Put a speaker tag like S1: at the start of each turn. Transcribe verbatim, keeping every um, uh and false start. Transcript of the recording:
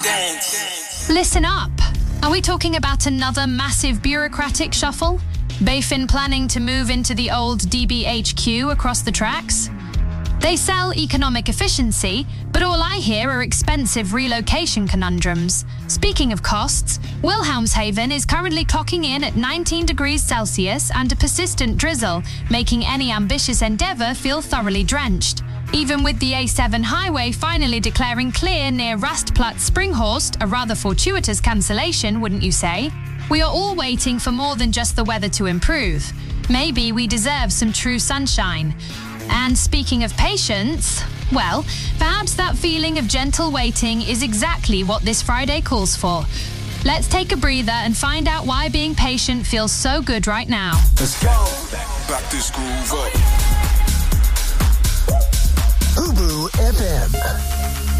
S1: Dance.
S2: Listen up. Are we talking about another massive bureaucratic shuffle? BaFin planning to move into the old D B H Q across the tracks? They sell economic efficiency, but all I hear are expensive relocation conundrums. Speaking of costs, Wilhelmshaven is currently clocking in at nineteen degrees Celsius and a persistent drizzle, making any ambitious endeavour feel thoroughly drenched. Even with the A seven highway finally declaring clear near Rastplatz-Springhorst, a rather fortuitous cancellation, wouldn't you say? We are all waiting for more than just the weather to improve. Maybe we deserve some true sunshine. And speaking of patience, well, perhaps that feeling of gentle waiting is exactly what this Friday calls for. Let's take a breather and find out why being patient feels so good right now.
S1: Let's go. Back, back this groove up.
S3: Ubu F M.